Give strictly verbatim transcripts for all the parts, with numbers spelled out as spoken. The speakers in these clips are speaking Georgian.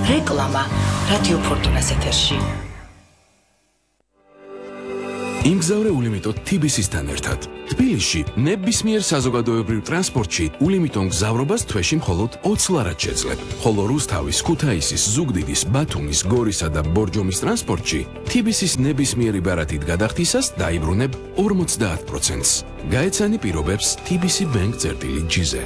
რეკლამა რადიო ფორტუნას ეთერში. იმგზავრე ულიმიტოდ თბილისთან ერთად. თბილისში ნებისმიერ საზოგადოებრივ ტრანსპორტში ულიმიტონ გზავრობას თვეში მხოლოდ ოცი ლარად შეძლებ. ხოლო რუსთავის, ქუთაისის, ზუგდიდის, ბათუმის, გორისა და ბორჯომის ტრანსპორტში თბილისის ნებისმიერი ბარათით გადახდისას დაიბრუნებ ორმოცდაათ პროცენტს. გაეცანი პირობებს თბილისი ბენკ წერტილი ჯიზე.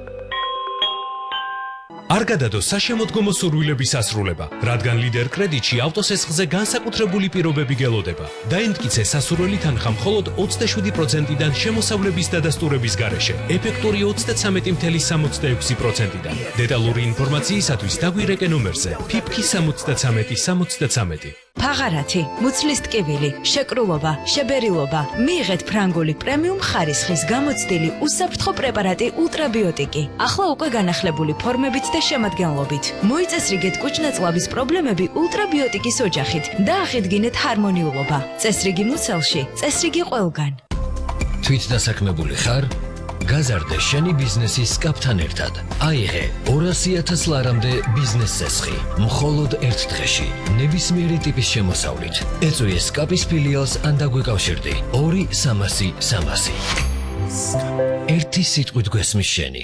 არ გადადო საშემოდგომო სურვილების ასრულება, რადგან ლიდერ კრედიტში ავტოსესხზე განსაკუთრებული პირობები გელოდება. დაემტკიცე სასურველი თანხა მხოლოდ ოცდაშვიდი პროცენტიდან შემოსავლების დადასტურების გარეშე, ეფექტური ოცდათვრამეტი წუთი სამოცდაექვსი პროცენტიდან. დეტალური ინფორმაციისათვის დაგვირეკე ნომერზე ფიფკი სამოცდათვრამეტი სამოცდათვრამეტი. ფაღარათი, მუცლის ტკივილი, შეკრულობა, შებერილობა. მიიღეთ ფრანგული პრემიუმ ხარისხის გამოცდილი უსაფრთხო პრეპარატი ულტრაბიოტიკი. ახლა უკვე განახლებული ფორმებით და შემადგენლობით. მოიწესრიგეთ კუჭ-ნაწლავის პრობლემები ულტრაბიოტიკის ოჯახით და აღიდგინეთ ჰარმონიულობა. წესრიგი მუცელში, წესრიგი ყველგან. თვით დასაქმებული ხარ? გაზარდე შენი ბიზნესის კაპთან ერთად. აიღე ორასი ათას ლარამდე ბიზნეს წესხი. მხოლოდ ერთ დღეში, ნებისმიერი ტიპის შემოსავლით. ეწვიე სკაპის ფილიალს ან დაგვიკავშირდი. ორი სამასი სამასი. ერთი სიტყვით გვესმის შენი.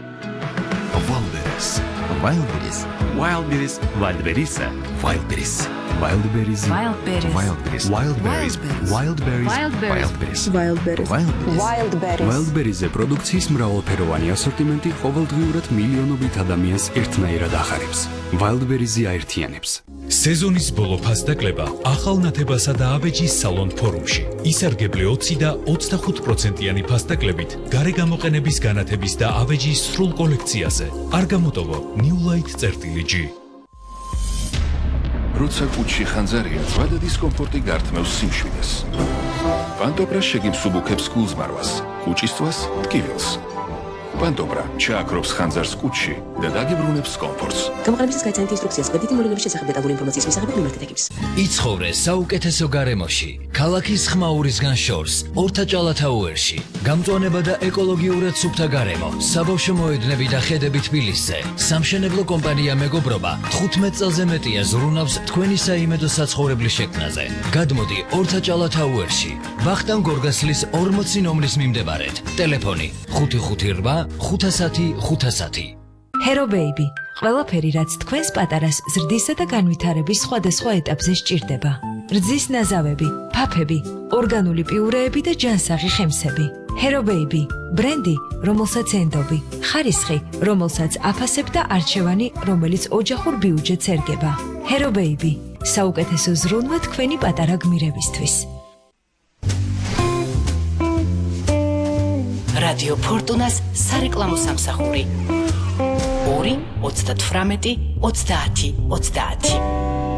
Wildberries. Wildberries. Wildberries. Wildberries. Wildberries. Wildberries. Wildberries. Wildberries. Wildberries. Wildberries. Wildberries. Wildberries-ზე პროდუქციის მრავალფეროვანი ასორტიმენტი ყოველდღიურად მილიონობით ადამიანს ერთნაირად ახარებს. Wildberries-ი აერთიანებს. სეზონის ბოლო ფასდაკლება ახალ ნათებასა და აბეჯის სალონ ფორუმში. ისარგებლე ოცი და ოცდახუთ პროცენტიანი ფასდაკლებით გარე გამოყენების განათების და აბეჯის სრულ კოლექციაზე. არ გამოტოვო New Light წერტილი G. როცა კუჭში ხანძარია, ზვადა დისკომფორტი გართმევს სიმშვიდეს. პანტობრა შეგიმსუბუქებს გულზმარვას, კუჭისწვას ტკივილს. პანტობრა ჩააქრობს ხანძარს კუჭში და დაგიბრუნებს კომფორტს. გამოყენებისას გაიცანით ინსტრუქციას კრედიტი მოვლენების შესახებ დეტალური ინფორმაციის მისაღებად მიმართეთ ეკიპს. იცხოვრე საუკეთესო გარემოში, ქალაქის ხმაურისგან შორს, ორთაჭალათაუერში. გამწვანება და ეკოლოგიურად სუფთა გარემო, საბავშვო მოედნები და ხედები თბილისზე. სამშენებლო კომპანია მეგობრობა თხუთმეტ წელზე მეტია ზრუნავს თქვენი საიმედო საცხოვრებლის შექმნაზე. გადმოდი ორთაჭალათაუერში, ვახტანგ გორგასლის ორმოცი ნომრის მიმდებარედ. ტელეფონი ხუთი ხუთი რვა ხუთასათი ხუთასათი. Hero Baby, ყველაფერი რაც თქვენს პატარას ზრდისა და განვითარების სხვადასხვა ეტაპზე სჭირდება. რძის ნაზავები, ფაფები, ორგანული პიურეები და ჯანსაღი ხემსები. Hero Baby, ბრენდი, რომელსაც ენდობი, ხარისხი, რომელსაც აფასებ და არჩევანი, რომელიც ოჯახურ ბიუჯეტს ერგება. Hero Baby, საუკეთესო ზრუნვა თქვენი პატარა გმირებისთვის. რადიო ფორტუნას სარეკლამო სამსახური. ორი ოცდათვრამეტი ოცდაათი ოცდაათი.